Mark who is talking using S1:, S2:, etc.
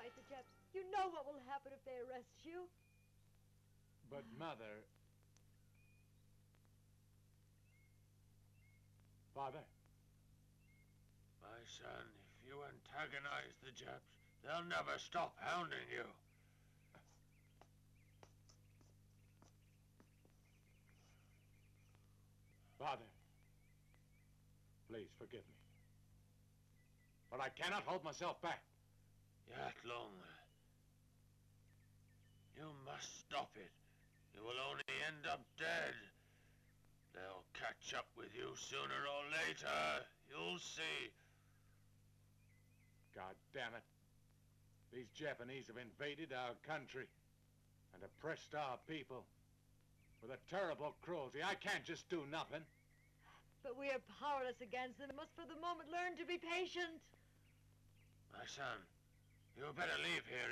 S1: fight the Japs. You know what will happen if they arrest you.
S2: But, Mother... Father?
S3: My son, if you antagonize the Japs, they'll never stop hounding you.
S2: Father, please forgive me. But I cannot hold myself back.
S3: Yatlung, you must stop it. You will only end up dead. They'll catch up with you sooner or later. You'll see.
S2: God damn it. These Japanese have invaded our country and oppressed our people with a terrible cruelty. I can't just do nothing.
S1: But we are powerless against them. We must for the moment learn to be patient.
S3: My son, you better leave here